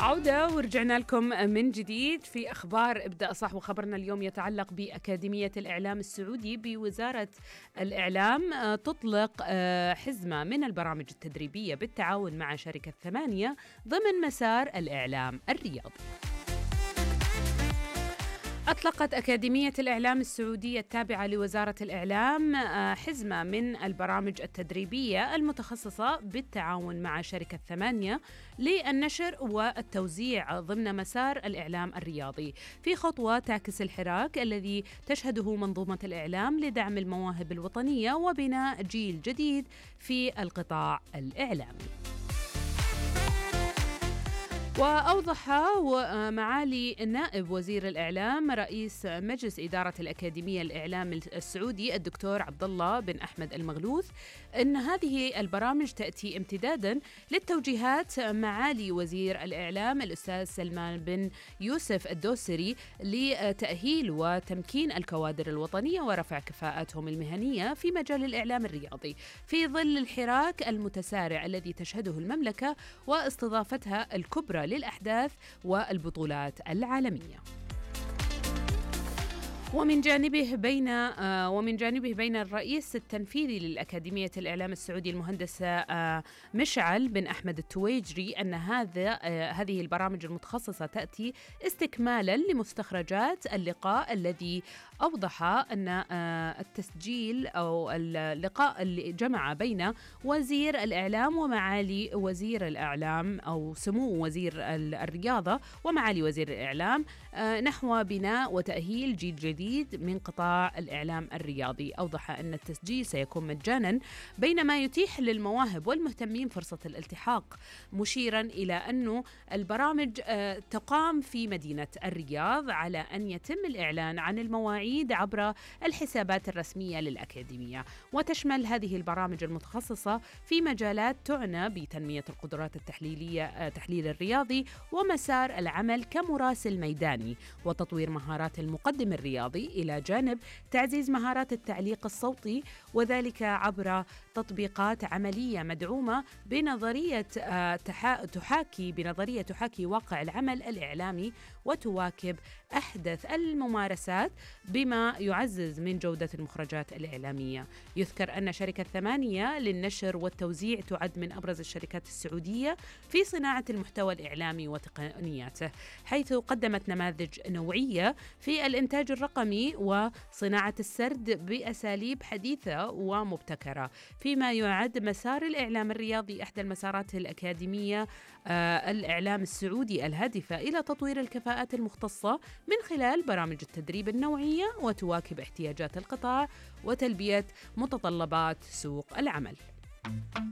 عودة ورجعنا لكم من جديد في أخبار ابدأ صح. وخبرنا اليوم يتعلق بأكاديمية الإعلام السعودي بوزارة الإعلام. تطلق حزمة من البرامج التدريبية بالتعاون مع شركة 8 ضمن مسار الإعلام الرياضي. أطلقت أكاديمية الإعلام السعودية التابعة لوزارة الإعلام حزمة من البرامج التدريبية المتخصصة بالتعاون مع شركة 8 للنشر والتوزيع ضمن مسار الإعلام الرياضي، في خطوة تعكس الحراك الذي تشهده منظومة الإعلام لدعم المواهب الوطنية وبناء جيل جديد في القطاع الإعلامي. وأوضح معالي نائب وزير الإعلام رئيس مجلس إدارة الأكاديمية الإعلام السعودي الدكتور عبد الله بن أحمد المغلوث أن هذه البرامج تأتي امتدادا للتوجيهات معالي وزير الإعلام الأستاذ سلمان بن يوسف الدوسري لتأهيل وتمكين الكوادر الوطنية ورفع كفاءاتهم المهنية في مجال الإعلام الرياضي في ظل الحراك المتسارع الذي تشهده المملكة واستضافتها الكبرى للأحداث والبطولات العالمية. ومن جانبه بين الرئيس التنفيذي للأكاديمية الإعلام السعودي المهندس مشعل بن أحمد التويجري أن هذه البرامج المتخصصة تأتي استكمالا لمستخرجات اللقاء الذي أوضح أن التسجيل أو اللقاء اللي جمع بين وزير الإعلام ومعالي وزير الإعلام أو سمو وزير الرياضة ومعالي وزير الإعلام نحو بناء وتأهيل جيل جديد من قطاع الإعلام الرياضي. أوضح أن التسجيل سيكون مجانا بينما يتيح للمواهب والمهتمين فرصة الالتحاق، مشيرا إلى أن البرامج تقام في مدينة الرياض على أن يتم الإعلان عن المواعيد عبر الحسابات الرسمية للأكاديمية. وتشمل هذه البرامج المتخصصة في مجالات تعنى بتنمية القدرات التحليلية تحليل الرياضي ومسار العمل كمراسل ميداني وتطوير مهارات المقدم الرياضي إلى جانب تعزيز مهارات التعليق الصوتي، وذلك عبر تطبيقات عملية مدعومة بنظرية تحاكي واقع العمل الإعلامي وتواكب أحدث الممارسات بما يعزز من جودة المخرجات الإعلامية. يذكر أن شركة 8 للنشر والتوزيع تعد من أبرز الشركات السعودية في صناعة المحتوى الإعلامي وتقنياته، حيث قدمت نماذج نوعية في الإنتاج الرقمي وصناعة السرد بأساليب حديثة ومبتكرة، فيما يعد مسار الإعلام الرياضي إحدى المسارات الأكاديمية الإعلام السعودي الهادفة إلى تطوير الكفاءات المختصة من خلال برامج التدريب النوعية وتواكب احتياجات القطاع وتلبية متطلبات سوق العمل.